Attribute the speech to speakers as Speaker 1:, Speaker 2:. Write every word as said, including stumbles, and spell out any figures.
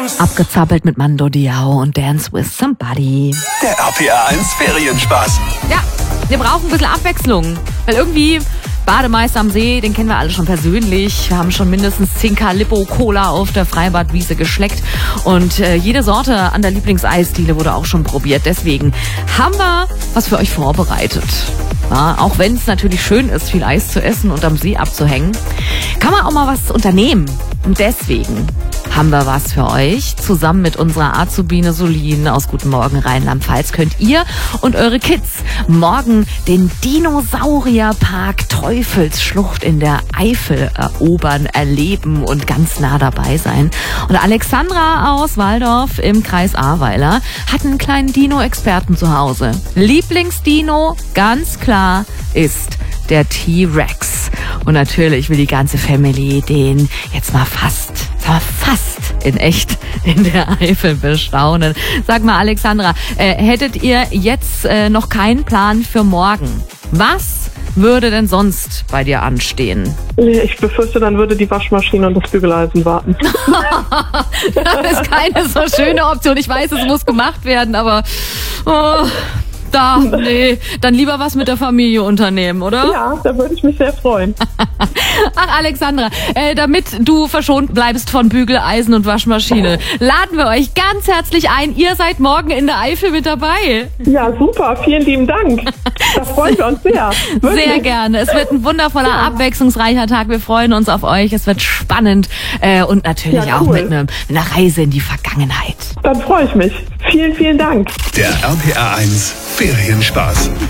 Speaker 1: Abgezappelt mit Mando Diao und Dance with Somebody.
Speaker 2: Der R P R eins Ferienspaß.
Speaker 1: Ja, wir brauchen ein bisschen Abwechslung, weil irgendwie Bademeister am See, den kennen wir alle schon persönlich. Wir haben schon mindestens zehn Calippo Cola auf der Freibadwiese geschleckt und äh, jede Sorte an der Lieblingseisdiele wurde auch schon probiert. Deswegen haben wir was für euch vorbereitet. Ja, auch wenn es natürlich schön ist, viel Eis zu essen und am See abzuhängen, kann man auch mal was unternehmen. Und deswegen haben wir was für euch. Zusammen mit unserer Azubine Solin aus Guten Morgen Rheinland-Pfalz könnt ihr und eure Kids morgen den Dinosaurierpark Teufelsschlucht in der Eifel erobern, erleben und ganz nah dabei sein. Und Alexandra aus Walldorf im Kreis Ahrweiler hat einen kleinen Dino-Experten zu Hause. Lieblingsdino, ganz klar, ist der T-Rex. Und natürlich will die ganze Family den jetzt mal fast, fast in echt in der Eifel bestaunen. Sag mal, Alexandra, äh, hättet ihr jetzt äh, noch keinen Plan für morgen? Was würde denn sonst bei dir anstehen?
Speaker 3: Ich befürchte, dann würde die Waschmaschine und das Bügeleisen warten.
Speaker 1: Das ist keine so schöne Option. Ich weiß, es muss gemacht werden, aber oh, da, nee, dann lieber was mit der Familie unternehmen, oder?
Speaker 3: Ja, da würde ich mich sehr freuen.
Speaker 1: Ach, Alexandra, äh, damit du verschont bleibst von Bügeleisen und Waschmaschine, laden wir euch ganz herzlich ein. Ihr seid morgen in der Eifel mit dabei.
Speaker 3: Ja, super. Vielen lieben Dank. Da freuen wir uns sehr. Wirklich.
Speaker 1: Sehr gerne. Es wird ein wundervoller, ja. abwechslungsreicher Tag. Wir freuen uns auf euch. Es wird spannend äh, und natürlich ja, cool. auch mit, ne, mit einer Reise in die Vergangenheit.
Speaker 3: Dann freue ich mich. Vielen, vielen Dank.
Speaker 2: Der R P R eins Ferienspaß.